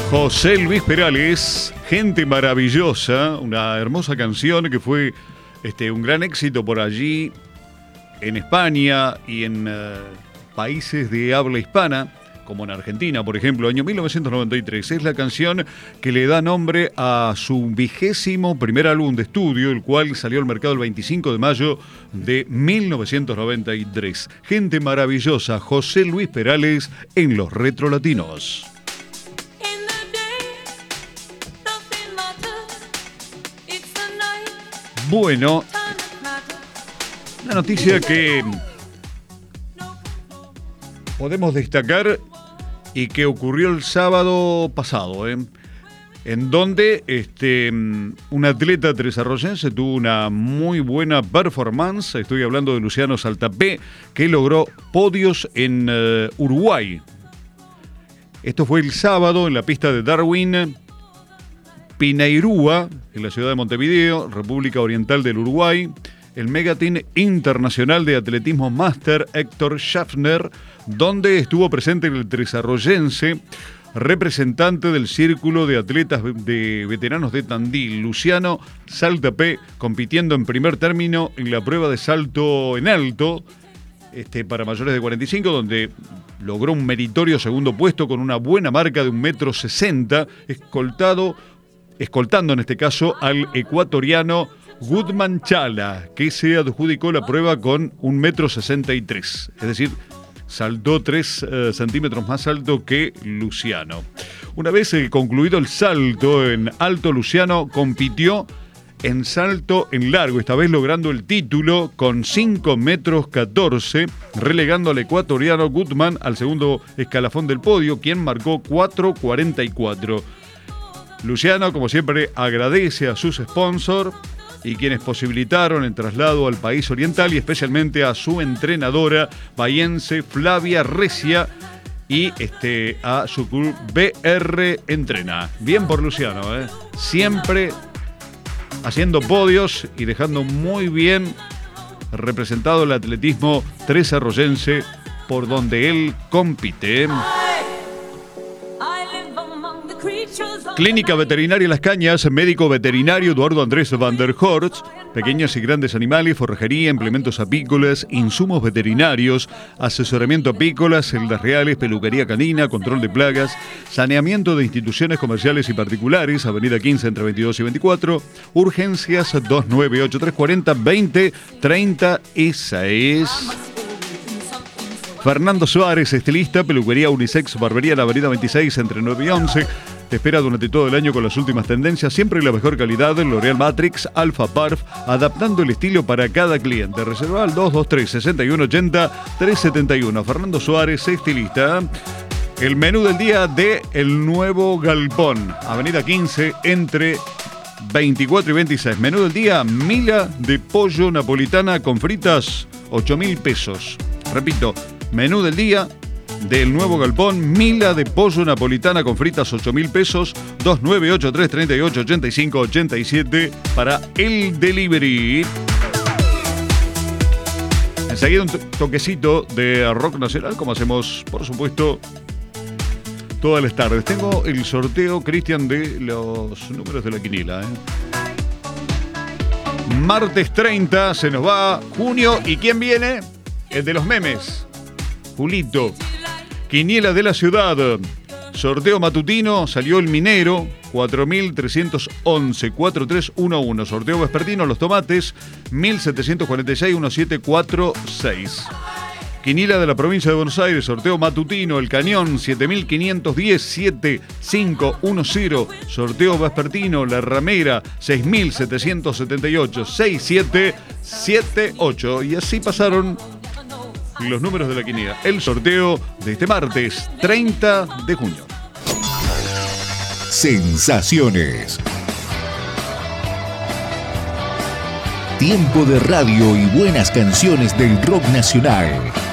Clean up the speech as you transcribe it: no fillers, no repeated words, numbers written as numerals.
José Luis Perales, Gente Maravillosa, una hermosa canción que fue un gran éxito por allí en España y en países de habla hispana, como en Argentina, por ejemplo, año 1993. Es la canción que le da nombre a su 21º álbum de estudio, el cual salió al mercado el 25 de mayo de 1993. Gente Maravillosa, José Luis Perales en los Retro Latinos. Bueno, una noticia que podemos destacar y que ocurrió el sábado pasado, en donde un atleta tresarroyense tuvo una muy buena performance. Estoy hablando de Luciano Saltapé, que logró podios en Uruguay. Esto fue el sábado en la pista de Darwin Pinairúa, en la ciudad de Montevideo, República Oriental del Uruguay. El Megateam Internacional de Atletismo Máster Héctor Schaffner, donde estuvo presente el tresarroyense, representante del Círculo de Atletas de Veteranos de Tandil, Luciano Saltapé, compitiendo en primer término en la prueba de salto en alto para mayores de 45, donde logró un meritorio segundo puesto con una buena marca de 1,60 m, escoltando en este caso al ecuatoriano Goodman Chala, que se adjudicó la prueba con 1,63 m, es decir, saltó 3 centímetros más alto que Luciano. Una vez concluido el salto en alto, Luciano compitió en salto en largo, esta vez logrando el título con 5,14 m, relegando al ecuatoriano Goodman al segundo escalafón del podio, quien marcó 4,44. Luciano, como siempre, agradece a sus sponsors y quienes posibilitaron el traslado al país oriental, y especialmente a su entrenadora bahiense Flavia Recia y a su club BR Entrena. Bien por Luciano, siempre haciendo podios y dejando muy bien representado el atletismo tresarroyense por donde él compite. Clínica Veterinaria Las Cañas, médico veterinario Eduardo Andrés van der Horst, pequeños y grandes animales, forrajería, implementos apícolas, insumos veterinarios, asesoramiento apícola, celdas reales, peluquería canina, control de plagas, saneamiento de instituciones comerciales y particulares, avenida 15 entre 22 y 24, urgencias 298-340-2030, esa es. Fernando Suárez, estilista, peluquería unisex, barbería en la avenida 26 entre 9 y 11. Te espera durante todo el año con las últimas tendencias, siempre la mejor calidad, L'Oreal Matrix, Alpha Parf, adaptando el estilo para cada cliente. Reserva al 223-6180-371. Fernando Suárez, estilista. El menú del día de El Nuevo Galpón, avenida 15 entre 24 y 26. Menú del día, mila de pollo napolitana con fritas, 8.000 pesos. Repito, menú del día del Nuevo Galpón, mila de pollo napolitana con fritas, 8.000 pesos, 2983388587 para el delivery. Enseguida un toquecito de rock nacional, como hacemos, por supuesto, todas las tardes. Tengo el sorteo, Cristian, de los números de la quiniela. Martes 30, se nos va junio. ¿Y quién viene? El de los memes, Julito. Quiniela de la ciudad, sorteo matutino, salió el minero, 4.311, 4311. Sorteo vespertino, los tomates, 1.746, 1746. Quiniela de la provincia de Buenos Aires, sorteo matutino, el cañón, 7.510, 7510. Sorteo vespertino, la ramera, 6.778, 6778. Y así pasaron los números de la quiniela. El sorteo de este martes 30 de junio. Sensaciones. Tiempo de radio y buenas canciones del rock nacional.